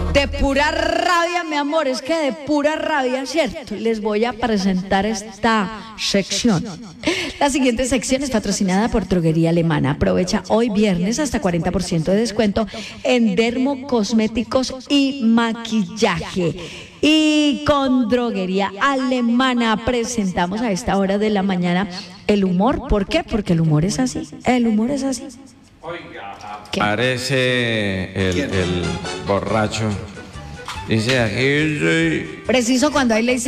De pura rabia, mi amor, es que de pura rabia, ¿cierto? Les voy a presentar esta sección. La siguiente sección es patrocinada por Droguería Alemana. Aprovecha hoy viernes hasta 40% de descuento en dermocosméticos y maquillaje. Y con Droguería Alemana presentamos a esta hora de la mañana el humor. ¿Por qué? Porque el humor es así. El humor es así. ¿Qué? Parece el borracho. Dice aquí. Preciso cuando ahí le dice